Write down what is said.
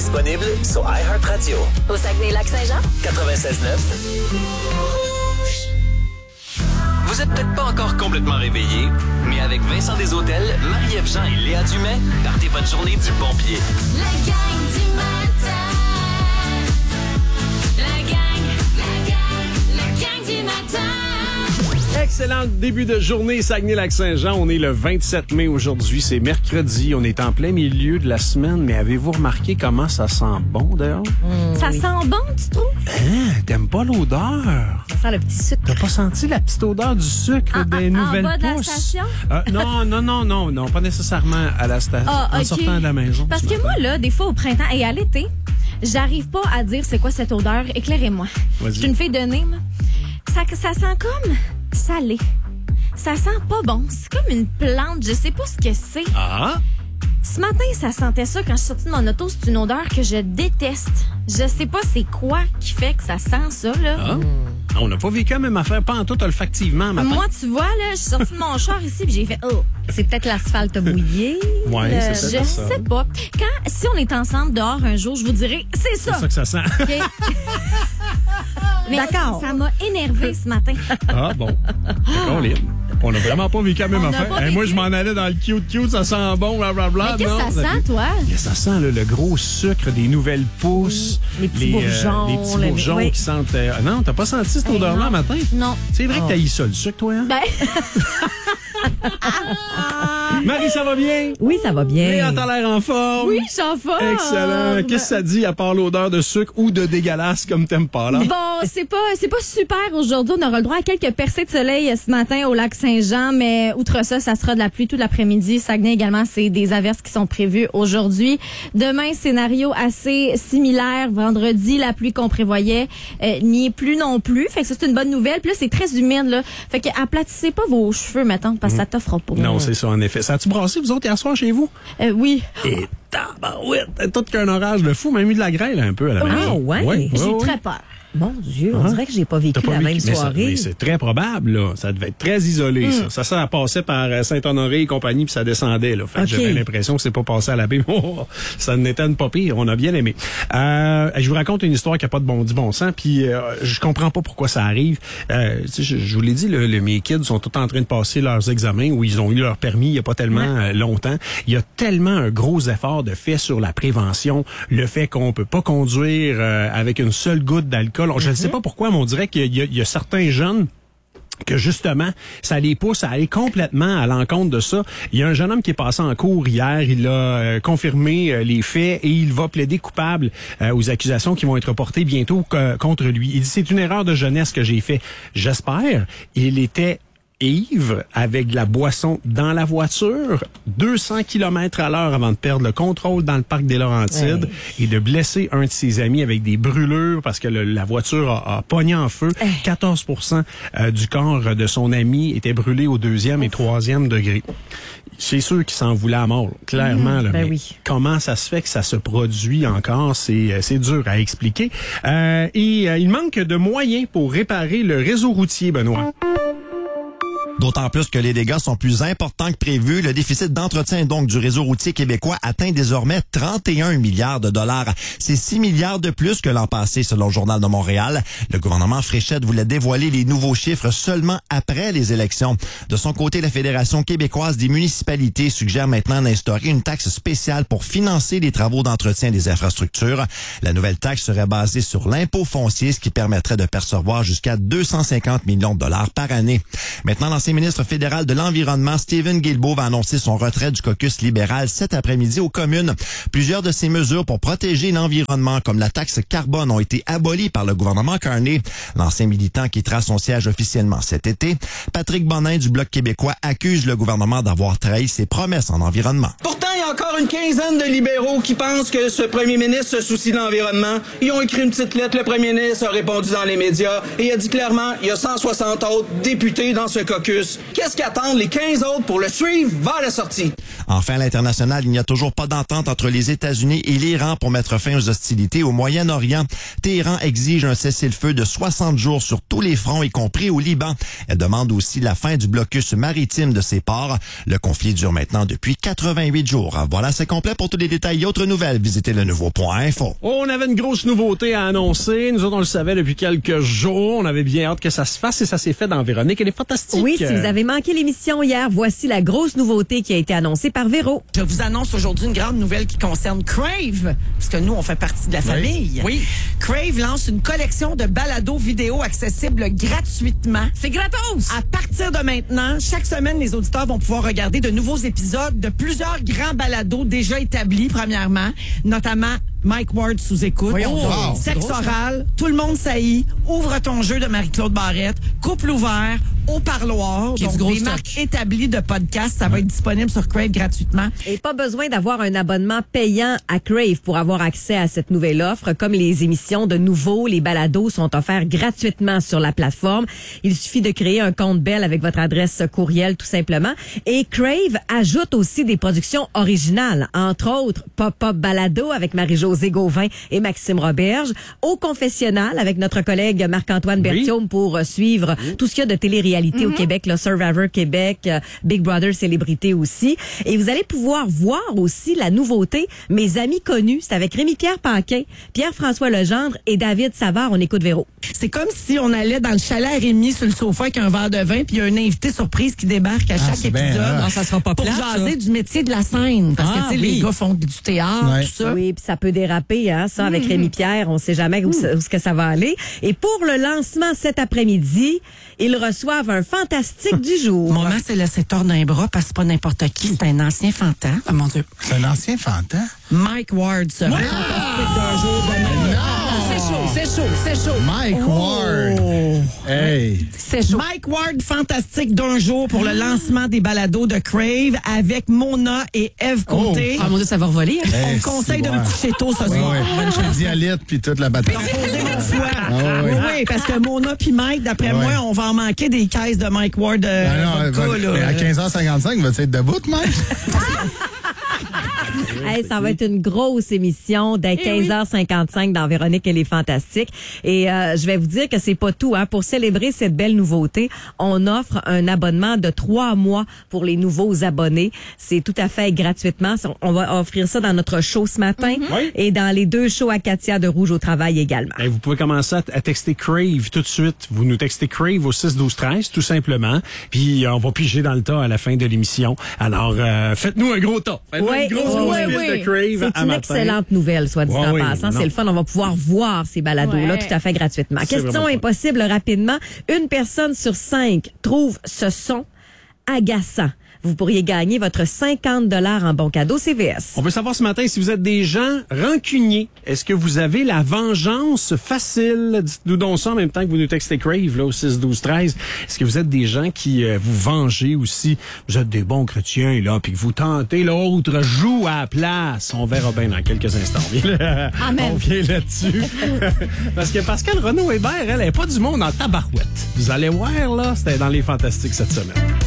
disponible sur iHeartRadio. Au Saguenay-Lac-Saint-Jean, 96.9. Vous êtes peut-être pas encore complètement réveillé, mais avec Vincent Deshôtels, Marie-Ève Jean et Léa Dumais, partez votre journée du bon pied. La gang du matin. La gang du matin. Excellent début de journée, Saguenay-Lac-Saint-Jean. On est le 27 mai aujourd'hui, c'est mercredi. On est en plein milieu de la semaine, mais avez-vous remarqué comment ça sent bon dehors? Ça sent bon, tu trouves? Hein? T'aimes pas l'odeur? Ça sent le petit sucre. T'as pas senti la petite odeur du sucre des nouvelles en bas de la pousses? station? Non, pas nécessairement à la station, en sortant de la maison. Parce que moi, là, des fois, au printemps et à l'été, j'arrive pas à dire c'est quoi cette odeur. Éclairez-moi. Vas-y. Je suis une fille de Nîmes. Ça sent comme salé. Ça sent pas bon. C'est comme une plante. Je sais pas ce que c'est. Ah? Ce matin, ça sentait ça quand je suis sortie de mon auto. C'est une odeur que je déteste. Je sais pas c'est quoi qui fait que ça sent ça, là. Ah? On n'a pas vécu la même affaire, pas en tout olfactivement, matin. Moi, tu vois, là, je suis sortie de mon char ici puis j'ai fait « Oh! » C'est peut-être l'asphalte mouillé. Ouais, c'est Je peut-être ça. sais pas. Si on est ensemble dehors un jour, je vous dirais « C'est ça! » C'est ça que ça sent. OK? Mais D'accord. ça m'a énervé ce matin. Ah bon. D'accord, Lynn. On n'a vraiment pas vécu la même On n'a affaire. pas Moi, vécu. je m'en allais dans le cute, ça sent bon, blablabla. Mais qu'est-ce que ça sent, toi? Mais ça sent là, le gros sucre des nouvelles pousses. Les petits bourgeons, les petits bourgeons oui. qui sentent... non, t'as pas senti cette odeur-là non. matin? Non. C'est vrai que t'as eu ça, le sucre, toi, hein? Ben, Marie, ça va bien? Oui, ça va bien. Léa, t'as l'air en forme? oui, j'en fais. Excellent. Qu'est-ce que ça dit à part l'odeur de sucre ou de dégueulasse comme t'aimes pas, là? Bon, c'est pas super aujourd'hui. On aura le droit à quelques percées de soleil ce matin au lac Saint-Jean, mais outre ça, ça sera de la pluie tout l'après-midi. Saguenay également, c'est des averses qui sont prévues aujourd'hui. Demain, scénario assez similaire. Vendredi, la pluie qu'on prévoyait n'y est plus non plus. Fait que ça, c'est une bonne nouvelle. Puis là, c'est très humide, là. Fait que aplatissez pas vos cheveux, mettons, parce que ça t'offre pas. Non, c'est ça, en effet. Ça a-tu brassé, vous autres, hier soir, chez vous? Oui. Et tabarouette! Tout qu'un orage de fou, même eu de la grêle un peu à la maison. Ah, ouais? Oui, J'ai oui. très peur. Mon Dieu, on dirait que j'ai pas vécu T'as pas la même vécu- mais soirée. mais c'est très probable, là. Ça devait être très isolé, ça. Ça passait par Saint-Honoré et compagnie, puis ça descendait, là. Fait que OK. j'avais l'impression que c'est pas passé à la baie. Oh, ça n'était pas pire. On a bien aimé. Je vous raconte une histoire qui a pas de bon sens, puis je comprends pas pourquoi ça arrive. Tu sais, je vous l'ai dit, mes kids sont tous en train de passer leurs examens où ils ont eu leur permis il y a pas tellement longtemps. Il y a tellement un gros effort de fait sur la prévention, le fait qu'on peut pas conduire avec une seule goutte d'alcool. Je ne sais pas pourquoi, mais on dirait qu'il y a certains jeunes que justement, ça les pousse à aller complètement à l'encontre de ça. Il y a un jeune homme qui est passé en cours hier, il a confirmé les faits et il va plaider coupable aux accusations qui vont être portées bientôt contre lui. Il dit, c'est une erreur de jeunesse que j'ai fait. J'espère. Il était ivre avec de la boisson dans la voiture, 200 km à l'heure avant de perdre le contrôle dans le parc des Laurentides et de blesser un de ses amis avec des brûlures parce que la voiture a pogné en feu. 14% du corps de son ami était brûlé au 2e et 3e degré. C'est sûr qu'il s'en voulait à mort, clairement. Là, ben mais oui. comment ça se fait que ça se produit encore, c'est dur à expliquer. Il manque de moyens pour réparer le réseau routier, Benoît. D'autant plus que les dégâts sont plus importants que prévu. Le déficit d'entretien donc du réseau routier québécois atteint désormais 31 milliards de dollars. C'est 6 milliards de plus que l'an passé, selon le Journal de Montréal. Le gouvernement Fréchette voulait dévoiler les nouveaux chiffres seulement après les élections. De son côté, la Fédération québécoise des municipalités suggère maintenant d'instaurer une taxe spéciale pour financer les travaux d'entretien des infrastructures. La nouvelle taxe serait basée sur l'impôt foncier, ce qui permettrait de percevoir jusqu'à 250 millions de dollars par année. Maintenant, l'ancien ministre fédéral de l'Environnement, Stephen Guilbeault, va annoncer son retrait du caucus libéral cet après-midi aux communes. Plusieurs de ces mesures pour protéger l'environnement, comme la taxe carbone, ont été abolies par le gouvernement Carney. L'ancien militant quittera son siège officiellement cet été. Patrick Bonin du Bloc québécois accuse le gouvernement d'avoir trahi ses promesses en environnement. Pourtant, il y a encore une quinzaine de libéraux qui pensent que ce premier ministre se soucie de l'environnement. Ils ont écrit une petite lettre, le premier ministre a répondu dans les médias et il a dit clairement, il y a 160 autres députés dans ce caucus blocus. Qu'est-ce qu'attendent les 15 autres pour le suivre vers la sortie? Enfin, à l'international, il n'y a toujours pas d'entente entre les États-Unis et l'Iran pour mettre fin aux hostilités au Moyen-Orient. Téhéran exige un cessez-le-feu de 60 jours sur tous les fronts, y compris au Liban. Elle demande aussi la fin du blocus maritime de ses ports. Le conflit dure maintenant depuis 88 jours. Voilà, c'est complet. Pour tous les détails et autres nouvelles, visitez le nouveau.info. On avait une grosse nouveauté à annoncer. Nous autres, on le savait depuis quelques jours. On avait bien hâte que ça se fasse et ça s'est fait dans Véronique. Elle est fantastique. Oui, si vous avez manqué l'émission hier, voici la grosse nouveauté qui a été annoncée par Véro. Je vous annonce aujourd'hui une grande nouvelle qui concerne Crave, parce que nous, on fait partie de la famille. Oui. Crave lance une collection de balados vidéo accessibles gratuitement. C'est gratos! À partir de maintenant, chaque semaine, les auditeurs vont pouvoir regarder de nouveaux épisodes de plusieurs grands balados déjà établis, premièrement, notamment Mike Ward sous écoute, Sexe oral, Tout le monde saillit, Ouvre ton jeu de Marie-Claude Barrette, Couple ouvert, Au parloir, donc des marques établies de podcasts. Ça va être disponible sur Crave gratuitement. Et pas besoin d'avoir un abonnement payant à Crave pour avoir accès à cette nouvelle offre. Comme les émissions de nouveau, les balados sont offerts gratuitement sur la plateforme. Il suffit de créer un compte Bell avec votre adresse courriel tout simplement. Et Crave ajoute aussi des productions originales, entre autres Pop-Up Balado avec Marie-Josée Gauvin et Maxime Roberge, Au confessionnal avec notre collègue Marc-Antoine Berthiaume pour suivre tout ce qu'il y a de télé-réalité au Québec, le Survivor Québec, Big Brother Célébrité aussi. Et vous allez pouvoir voir aussi la nouveauté Mes amis connus. C'est avec Rémi-Pierre Paquin, Pierre-François Legendre et David Savard. On écoute Véro. C'est comme si on allait dans le chalet à Rémi sur le sofa avec un verre de vin, puis il y a un invité surprise qui débarque à chaque épisode. Ça sera pas pour jaser du métier de la scène. Parce que, tu sais, les gars font du théâtre, tout ça. Oui, puis ça peut déraper, hein, ça, avec Rémi-Pierre. On sait jamais où ce que ça va aller. Et pour le lancement cet après-midi, ils reçoivent un fantastique du jour. Maman s'est laissé tordre d'un bras parce que c'est pas n'importe qui, c'est un ancien fantasme. Ah, mon Dieu. C'est un ancien fantasme? Mike Ward sera fantastique d'un jour de C'est chaud. Mike Ward. Hey. C'est chaud. Mike Ward, fantastique d'un jour pour le lancement des balados de Crave avec Mona et Eve Côté. Ah mon Dieu, ça va revoler. On me conseille de me coucher tôt ce soir. Le dialyte puis toute la batterie. Oui, parce que Mona puis Mike, d'après moi, on va en manquer des caisses de Mike Ward. À 15h55, va-tu être debout, Mike? Hey, ça va être une grosse émission dès 15h55 dans Véronique et les Fantastiques. Et je vais vous dire que c'est pas tout. Hein. Pour célébrer cette belle nouveauté, on offre un abonnement de 3 mois pour les nouveaux abonnés. C'est tout à fait gratuitement. On va offrir ça dans notre show ce matin et dans les 2 shows à Katia de Rouge au travail également. Et vous pouvez commencer à texter Crave tout de suite. Vous nous textez Crave au 6-12-13, tout simplement. Puis on va piger dans le tas à la fin de l'émission. Alors, faites-nous un gros tas. Faites-nous une grosse de Crave c'est une excellente nouvelle, soit dit en passant. C'est le fun. On va pouvoir voir ces balados-là tout à fait gratuitement. Question impossible rapidement. Une personne sur 5 trouve ce son agaçant. Vous pourriez gagner votre 50 $ en bon cadeau CVS. On veut savoir ce matin si vous êtes des gens rancuniers. Est-ce que vous avez la vengeance facile? Dites-nous donc ça en même temps que vous nous textez Crave là, au 6-12-13. Est-ce que vous êtes des gens qui vous vengez aussi? Vous êtes des bons chrétiens là, puis que vous tentez l'autre joue à la place. On verra bien dans quelques instants. Amen. On vient là-dessus. Parce que Pascal Renaud-Hébert, elle est pas du monde en tabarouette. Vous allez voir là, c'était dans les Fantastiques cette semaine.